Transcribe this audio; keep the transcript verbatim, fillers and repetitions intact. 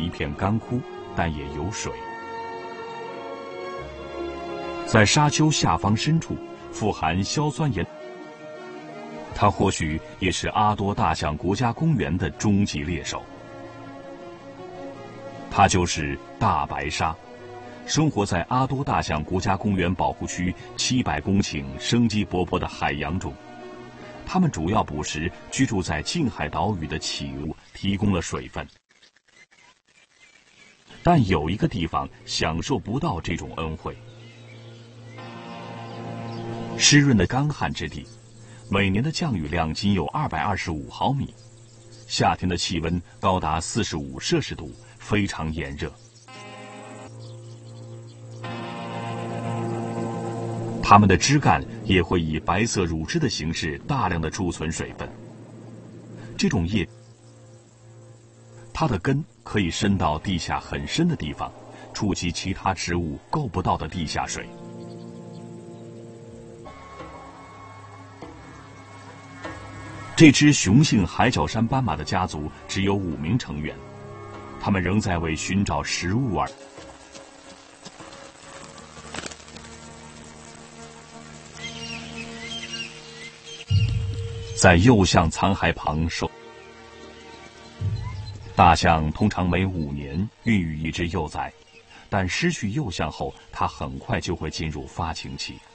一片干枯，但也有水。在沙丘下方深处，富含硝酸盐。它或许也是阿多大象国家公园的终极猎手。它就是大白鲨，生活在阿多大象国家公园保护区七百公顷生机勃勃的海洋中。它们主要捕食居住在近海岛屿的企鹅，提供了水分。但有一个地方享受不到这种恩惠。湿润的干旱之地，每年的降雨量仅有二百二十五毫米，夏天的气温高达四十五摄氏度，非常炎热。它们的枝干也会以白色乳汁的形式大量的贮存水分。这种叶，它的根可以伸到地下很深的地方，触及其他植物够不到的地下水。这只雄性海角山斑马的家族只有五名成员，他们仍在为寻找食物而。在幼象残骸旁守。大象通常每五年孕育一只幼崽，但失去幼象后，它很快就会进入发情期。